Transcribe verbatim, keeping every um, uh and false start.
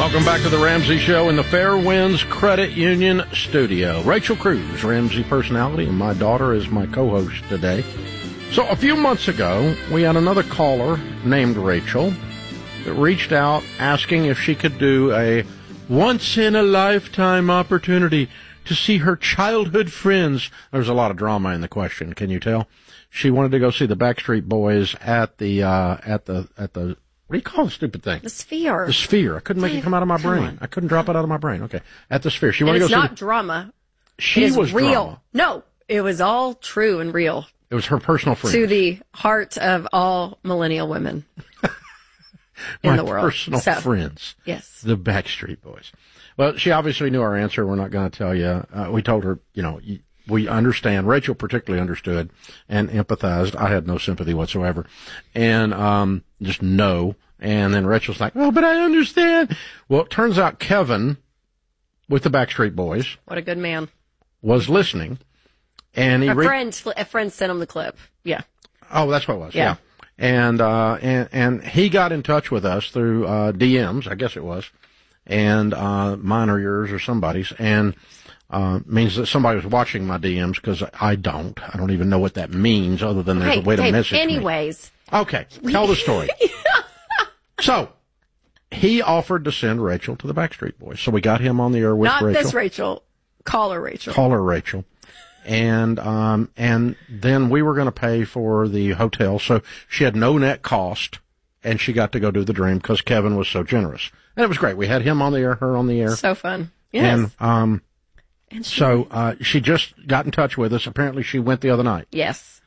Welcome back to the Ramsey Show in the Fairwinds Credit Union studio. Rachel Cruz, Ramsey personality, and my daughter is my co-host today. So a few months ago, we had another caller named Rachel that reached out asking if she could do a once-in-a-lifetime opportunity to see her childhood friends. There's a lot of drama in the question, can you tell? She wanted to go see the Backstreet Boys at the, uh, at the, at the, what do you call the stupid thing? The Sphere. The Sphere. I couldn't make it come out of my Come brain. on. I couldn't drop it out of my brain. Okay. At the Sphere. She And wanted to it's go see not the, drama. She it is was real. drama. No, it was all true and real. It was her personal friend. To the heart of all millennial women in my the world. personal So, friends. Yes. The Backstreet Boys. Well, she obviously knew our answer. We're not going to tell you. Uh, we told her, you know, we understand. Rachel particularly understood and empathized. I had no sympathy whatsoever. And um just no. And then Rachel's like, oh, but I understand. Well, it turns out Kevin, with the Backstreet Boys, What a good man. was listening. And he A re- friend, a friend sent him the clip. Yeah. Oh, that's what it was. Yeah. Yeah. And, uh, and, and he got in touch with us through, uh, D Ms, I guess it was. And, uh, mine or yours or somebody's. And, uh, means that somebody was watching my D Ms because I don't. I don't even know what that means other than there's Hey, a way to hey, message me. anyways. Okay. Tell the story. So, he offered to send Rachel to the Backstreet Boys. So we got him on the air with Not Rachel. this Rachel. Call her Rachel. Call her Rachel. And, um, and then we were going to pay for the hotel. So she had no net cost and she got to go do the dream because Kevin was so generous. And it was great. We had him on the air, her on the air. So fun. Yes. And, um, And she- so, uh, she just got in touch with us. Apparently she went the other night. Yes.